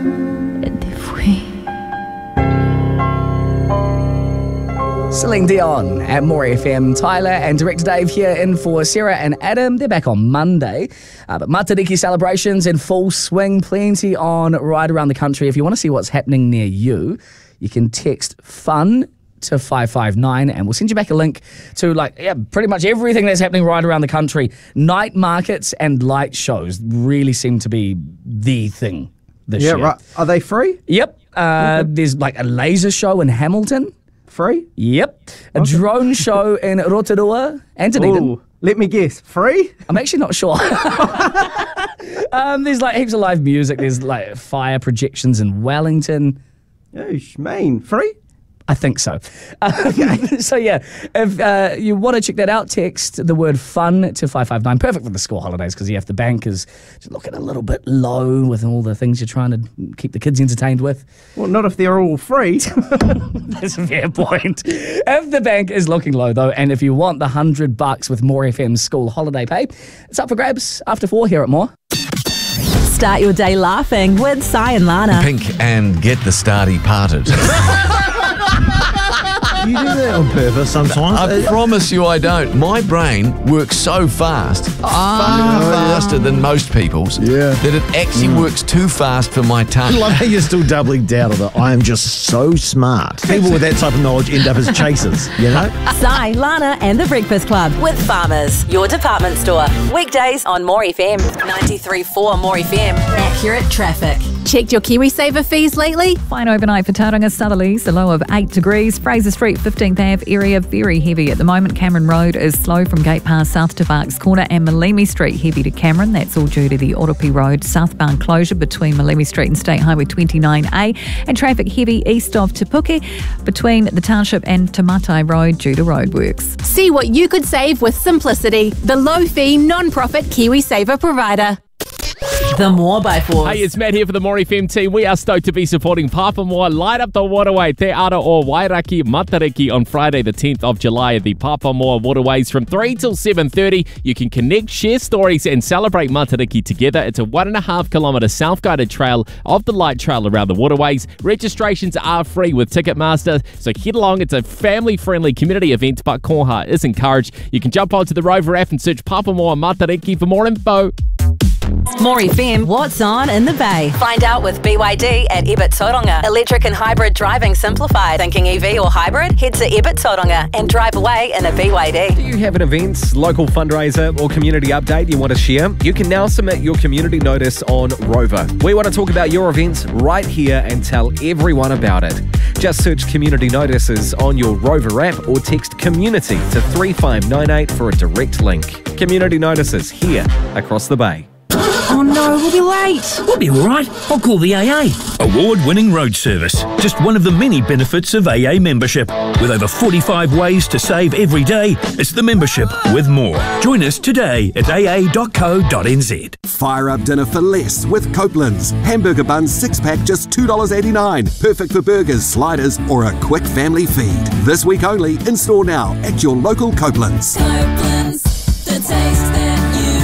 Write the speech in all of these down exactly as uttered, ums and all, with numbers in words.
Des fruits. Celine Dion at More F M. Tyler and Director Dave here in for Sarah and Adam. They're back on Monday. Uh, but Matariki celebrations in full swing. Plenty on right around the country. If you want to see what's happening near you, you can text FUN to five five nine and we'll send you back a link to like yeah pretty much everything that's happening right around the country. Night markets and light shows really seem to be the thing this yeah, year. Yeah, right. Are they free? Yep. Uh, okay. There's like a laser show in Hamilton. Free? Yep. A okay. drone show in Rotorua and Dunedin. Ooh, let me guess. Free? I'm actually not sure. um, there's like heaps of live music. There's like fire projections in Wellington. Oh, Shmaine. Free? I think so. Okay. So yeah, if uh, you want to check that out, text the word FUN to five five nine. Perfect for the school holidays because you have the bank is just looking a little bit low with all the things you're trying to keep the kids entertained with. Well, not if they're all free. That's a fair point. If the bank is looking low though, and if you want the hundred bucks with More F M's school holiday pay, it's up for grabs after four here at More. Start your day laughing with Sai and Lana. Pink and get the starty parted. You do that on purpose sometimes. I promise you I don't. My brain works so fast, far oh, faster yeah. than most people's, yeah. that it actually mm. works too fast for my tongue. I love how you're still doubling down on it. I am just so smart. People with that type of knowledge end up as chasers, you know? Sai, Lana and The Breakfast Club with Farmers, your department store. Weekdays on More F M. ninety-three point four More F M. Accurate traffic. Checked your KiwiSaver fees lately? Fine overnight for Tauranga Southerlies, a low of eight degrees. Fraser Street, fifteenth Avenue area, very heavy at the moment. Cameron Road is slow from Gate Pass south to Barks Corner, and Malimi Street heavy to Cameron. That's all due to the Oropi Road southbound closure between Malimi Street and State Highway twenty-nine A, and traffic heavy east of Te Puke between the Township and Tamatai Road due to roadworks. See what you could save with Simplicity, the low-fee, non-profit KiwiSaver provider. The More by Force. Hey, it's Matt here for the More F M team. We are stoked to be supporting Papamoa Light Up the Waterway, Te Ara o Wairaki Matariki on Friday the tenth of July at the Papamoa Waterways from three till seven thirty. You can connect, share stories and celebrate Matariki together. It's a one and a half kilometre self-guided trail of the light trail around the waterways. Registrations are free with Ticketmaster, so head along. It's a family-friendly community event, but koha is encouraged. You can jump onto the Rover app and search Papamoa Matariki for more info. More F M, what's on in the Bay? Find out with B Y D at Ebert Tauranga. Electric and hybrid driving simplified. Thinking E V or hybrid? Head to Ebert Tauranga and drive away in a B Y D. Do you have an event, local fundraiser or community update you want to share? You can now submit your community notice on Rover. We want to talk about your event right here and tell everyone about it. Just search community notices on your Rover app or text community to three five nine eight for a direct link. Community notices here across the Bay. Oh no, we'll be late. We'll be all right. I'll call the A A. Award-winning road service. Just one of the many benefits of A A membership. With over forty-five ways to save every day, it's the membership with more. Join us today at a a dot co dot n z. Fire up dinner for less with Copeland's. Hamburger buns six-pack just two dollars eighty-nine. Perfect for burgers, sliders or a quick family feed. This week only, in store now at your local Copeland's. Copeland's, the taste that you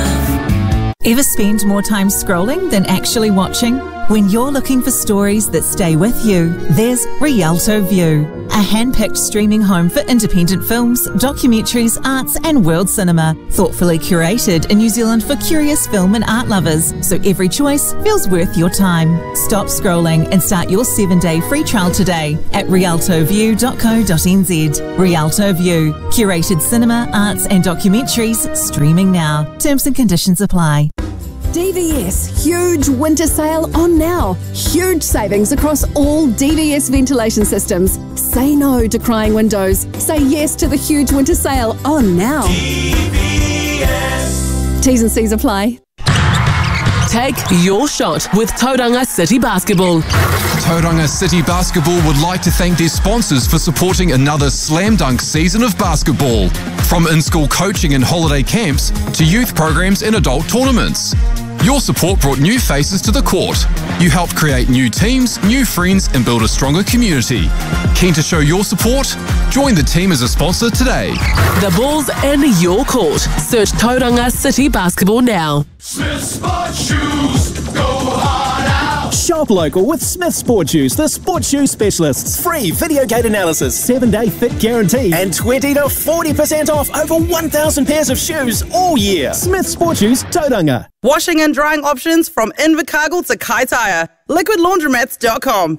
love. Ever spend more time scrolling than actually watching? When you're looking for stories that stay with you, there's Rialto View, a hand-picked streaming home for independent films, documentaries, arts and world cinema. Thoughtfully curated in New Zealand for curious film and art lovers, so every choice feels worth your time. Stop scrolling and start your seven-day free trial today at rialto view dot co dot n z. Rialto View, curated cinema, arts and documentaries, streaming now. Terms and conditions apply. D V S, huge winter sale on now. Huge savings across all D V S ventilation systems. Say no to crying windows. Say yes to the huge winter sale on now. D V S. T's and C's apply. Take your shot with Tauranga City Basketball. Tauranga City Basketball would like to thank their sponsors for supporting another slam dunk season of basketball. From in-school coaching and holiday camps to youth programs and adult tournaments. Your support brought new faces to the court. You helped create new teams, new friends, and build a stronger community. Keen to show your support? Join the team as a sponsor today. The ball's in your court. Search Tauranga City Basketball now. Smith Sport Shoes, go hard out. Shop local with Smith Sport Shoes, the sports shoe specialists. Free video gate analysis, seven day fit guarantee, and twenty to forty percent off over one thousand pairs of shoes all year. Smith Sport Shoes, Tauranga. Washing and drying options from Invercargill to Kaitaia. liquid laundromats dot com.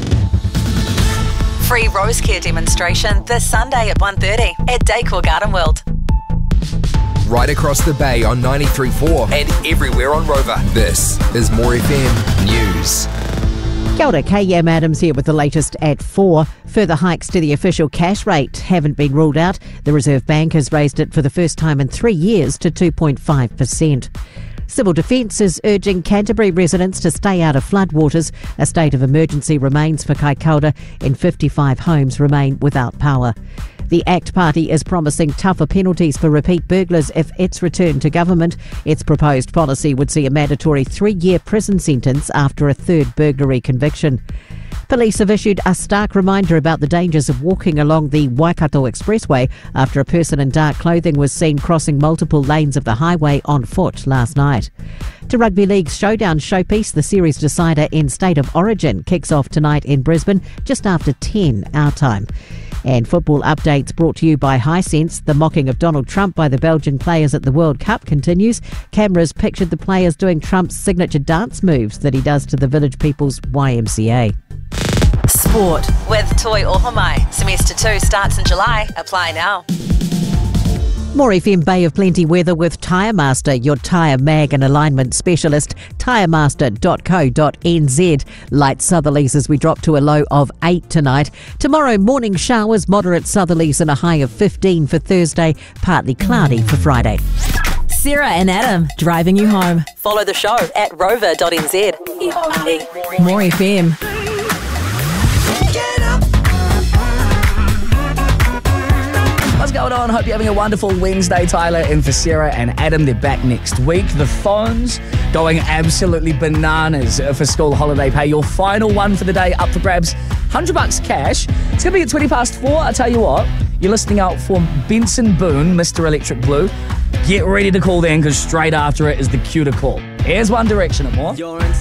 Free Rose Care demonstration this Sunday at one thirty at Daycore Garden World. Right across the bay on ninety-three point four and everywhere on Rover. This is More F M News. Kia ora, K-Yam Adams here with the latest at four. Further hikes to the official cash rate haven't been ruled out. The Reserve Bank has raised it for the first time in three years to two point five percent. Civil Defence is urging Canterbury residents to stay out of floodwaters. A state of emergency remains for Kaikoura and fifty-five homes remain without power. The ACT Party is promising tougher penalties for repeat burglars if it's returned to government. Its proposed policy would see a mandatory three-year prison sentence after a third burglary conviction. Police have issued a stark reminder about the dangers of walking along the Waikato Expressway after a person in dark clothing was seen crossing multiple lanes of the highway on foot last night. To Rugby League's Showdown showpiece, the series decider in State of Origin kicks off tonight in Brisbane just after ten our time. And football updates brought to you by Hisense. The mocking of Donald Trump by the Belgian players at the World Cup continues. Cameras pictured the players doing Trump's signature dance moves that he does to the Village People's Y M C A. Sport with Toi Ohomai. Semester two starts in July. Apply now. More F M Bay of Plenty weather with Tyre Master, your tyre mag and alignment specialist. tyre master dot co dot n z. Light southerlies as we drop to a low of eight tonight. Tomorrow, morning showers, moderate southerlies and a high of fifteen for Thursday. Partly cloudy for Friday. Sarah and Adam driving you home. Follow the show at rover dot n z. More F M. What's going on? Hope you're having a wonderful Wednesday, Tyler. And for Sarah and Adam, they're back next week. The phones going absolutely bananas for school holiday pay. Your final one for the day up for grabs. one hundred bucks cash. It's going to be at twenty past four. I tell you what, you're listening out for Benson Boone, Mister Electric Blue. Get ready to call then, because straight after it is the cue to call. Here's One Direction and more.